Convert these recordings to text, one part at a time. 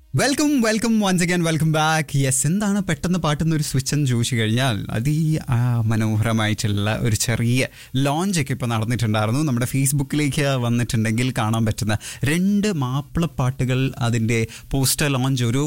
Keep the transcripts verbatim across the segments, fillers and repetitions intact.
Welcome welcome once again welcome back. Yes, എന്താണ് പെട്ടെന്ന് പാട്ടുന്നൊരു switch എന്ന് ചോദിച്ചു കഴിഞ്ഞാൽ അത് ഈ മനോഹരമായിട്ടുള്ള ഒരു ചെറിയ ലോഞ്ചൊക്കെ ഇപ്പോൾ നടന്നിട്ടുണ്ടായിരുന്നു. നമ്മുടെ ഫേസ്ബുക്കിലേക്ക് വന്നിട്ടുണ്ടെങ്കിൽ കാണാൻ പറ്റുന്ന രണ്ട് മാപ്പിളപ്പാട്ടുകൾ, അതിൻ്റെ പോസ്റ്റർ ലോഞ്ച്, ഒരു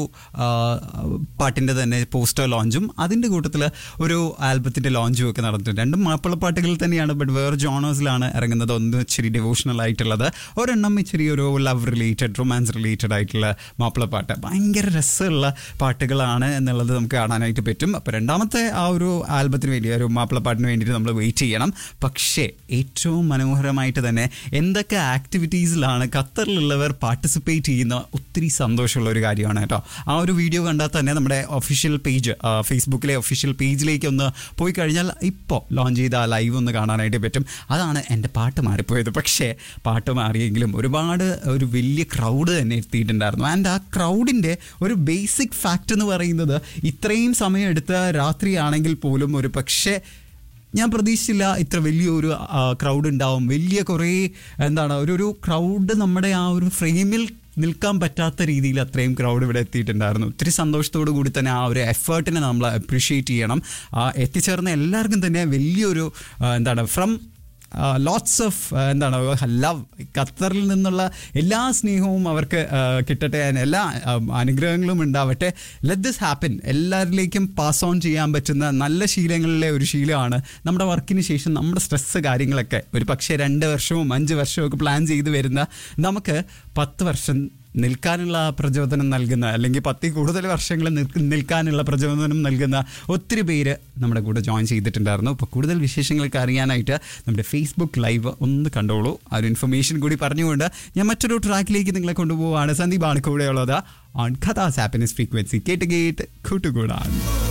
പാട്ടിൻ്റെ തന്നെ പോസ്റ്റർ ലോഞ്ചും അതിൻ്റെ കൂട്ടത്തിൽ ഒരു ആൽബത്തിൻ്റെ ലോഞ്ചും ഒക്കെ നടന്നിട്ടുണ്ട്. രണ്ടും മാപ്പിളപ്പാട്ടുകൾ തന്നെയാണ്, ബട്ട് വേറെ ജോണേഴ്സിലാണ് ഇറങ്ങുന്നത്. ഒന്ന് ഇച്ചിരി ഡിവോഷണൽ ആയിട്ടുള്ളത്, ഒരെണ്ണം ഇച്ചിരി ഒരു ലവ് റിലേറ്റഡ്, റൊമാൻസ് റിലേറ്റഡ് ആയിട്ടുള്ള മാപ്പിളപ്പാട്ട്. ഭയങ്കര രസമുള്ള പാട്ടുകളാണ് എന്നുള്ളത് നമുക്ക് കാണാനായിട്ട് പറ്റും. അപ്പോൾ രണ്ടാമത്തെ ആ ഒരു ആൽബത്തിന് വേണ്ടി, ഒരു മാപ്പിളപ്പാട്ടിന് വേണ്ടിയിട്ട് നമ്മൾ വെയിറ്റ് ചെയ്യണം. പക്ഷേ ഏറ്റവും മനോഹരമായിട്ട് തന്നെ എന്തൊക്കെ ആക്ടിവിറ്റീസിലാണ് ഖത്തറിലുള്ളവർ പാർട്ടിസിപ്പേറ്റ് ചെയ്യുന്ന ഒത്തിരി സന്തോഷമുള്ള ഒരു കാര്യമാണ് കേട്ടോ. ആ ഒരു വീഡിയോ കണ്ടാൽ തന്നെ നമ്മുടെ ഒഫീഷ്യൽ പേജ്, ഫേസ്ബുക്കിലെ ഒഫീഷ്യൽ പേജിലേക്ക് ഒന്ന് പോയി കഴിഞ്ഞാൽ ഇപ്പോൾ ലോഞ്ച് ചെയ്ത ആ ലൈവ് ഒന്ന് കാണാനായിട്ട് പറ്റും. അതാണ് എൻ്റെ പാട്ട് മാറിപ്പോയത്. പക്ഷേ പാട്ട് മാറിയെങ്കിലും ഒരുപാട് ഒരു വലിയ ക്രൗഡ് തന്നെ എത്തിയിട്ടുണ്ടായിരുന്നു. ആൻഡ് ആ ക്രൗഡിൻ്റെ ഒരു ബേസിക് ഫാക്റ്റ് എന്ന് പറയുന്നത്, ഇത്രയും സമയം എടുത്ത രാത്രിയാണെങ്കിൽ പോലും ഒരു പക്ഷേ ഞാൻ പ്രതീക്ഷിച്ചില്ല ഇത്ര വലിയൊരു ക്രൗഡ് ഉണ്ടാവും. വലിയ കുറേ എന്താണ് ഒരു ഒരു ക്രൗഡ് നമ്മുടെ ആ ഒരു ഫ്രെയിമിൽ നിൽക്കാൻ പറ്റാത്ത രീതിയിൽ അത്രയും ക്രൗഡ് ഇവിടെ എത്തിയിട്ടുണ്ടായിരുന്നു. ഒത്തിരി സന്തോഷത്തോടു കൂടി തന്നെ ആ ഒരു എഫേർട്ടിനെ നമ്മൾ അപ്രീഷിയേറ്റ് ചെയ്യണം. എത്തിച്ചേർന്ന എല്ലാവർക്കും തന്നെ വലിയൊരു എന്താണ് ഫ്രം ലോട്ട്സ് ഓഫ് എന്താണ് ലവ്, ഖത്തറിൽ നിന്നുള്ള എല്ലാ സ്നേഹവും അവർക്ക് കിട്ടട്ടെ, എല്ലാ അനുഗ്രഹങ്ങളും ഉണ്ടാവട്ടെ. Let this happen. എല്ലാവരിലേക്കും പാസ് ഓൺ ചെയ്യാൻ പറ്റുന്ന നല്ല ശീലങ്ങളിലെ ഒരു ശീലമാണ് നമ്മുടെ വർക്കിന് ശേഷം നമ്മുടെ സ്ട്രെസ്സ് കാര്യങ്ങളൊക്കെ ഒരു പക്ഷേ രണ്ട് വർഷവും അഞ്ച് വർഷവും ഒക്കെ പ്ലാൻ ചെയ്ത് വരുന്ന നമുക്ക് പത്ത് വർഷം നിൽക്കാനുള്ള പ്രചോദനം നൽകുന്ന, അല്ലെങ്കിൽ പത്തിൽ കൂടുതൽ വർഷങ്ങൾ നിൽക്കാനുള്ള പ്രചോദനം നൽകുന്ന ഒത്തിരി പേര് നമ്മുടെ കൂടെ ജോയിൻ ചെയ്തിട്ടുണ്ടായിരുന്നു. അപ്പോൾ കൂടുതൽ വിശേഷങ്ങളൊക്കെ അറിയാനായിട്ട് നമ്മുടെ ഫേസ്ബുക്ക് ലൈവ് ഒന്ന് കണ്ടോളൂ. ആ ഒരു ഇൻഫർമേഷൻ കൂടി പറഞ്ഞുകൊണ്ട് ഞാൻ മറ്റൊരു ട്രാക്കിലേക്ക് നിങ്ങളെ കൊണ്ടുപോവുകയാണ്. സന്ദീപാണ് കൂടെയുള്ളത് ഓൺ ഖത്താസ് ഹാപ്പിനെസ് ഫ്രീക്വൻസി. കേട്ട് കേട്ട് കൂട്ടുകൂടാണ്.